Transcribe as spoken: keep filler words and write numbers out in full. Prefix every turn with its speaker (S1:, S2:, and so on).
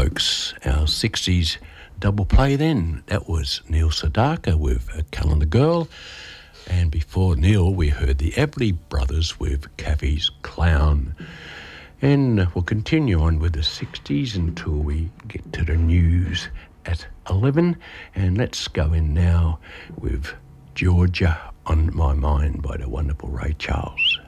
S1: folks, our sixties double play then. That was Neil Sedaka with A Calendar Girl. And before Neil, we heard the Everly Brothers with Caffey's Clown. And we'll continue on with the sixties until we get to the news at eleven. And let's go in now with Georgia on My Mind by the wonderful Ray Charles.